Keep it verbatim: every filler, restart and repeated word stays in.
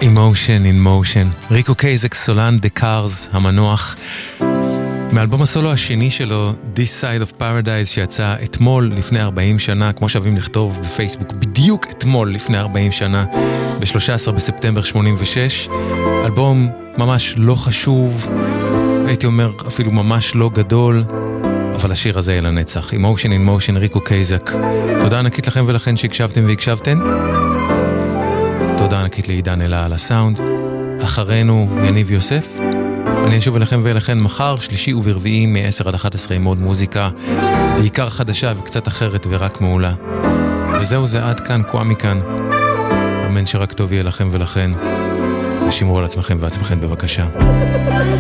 Emotion in Motion. ריקו קייזק סולן דה קארס המנוח מאלבום הסולו השני שלו This Side of Paradise שיצא אתמול לפני ארבעים שנה, כמו שאוהבים לכתוב בפייסבוק, בדיוק אתמול לפני ארבעים שנה, ב-שלושה עשר בספטמבר שמונים ושש. אלבום ממש לא חשוב, הייתי אומר אפילו ממש לא גדול, אבל השיר הזה יהיה לנצח. Emotion in Motion, ריקו קייזק. תודה ענקית לכם ולכן שהקשבתם והקשבתן. תודה ענקית לעידן אלה על הסאונד. אחרינו יניב יוסף. אני אשוב אליכם ואליכן מחר, שלישי וברביעי מ-עשר עד אחת עשרה עם עוד מוזיקה, בעיקר חדשה וקצת אחרת ורק מעולה. וזהו, זה עד כאן, כואה מכאן. אמן שרק טוב יהיה לכם ולכן. ושמרו על עצמכם ועצמכם בבקשה.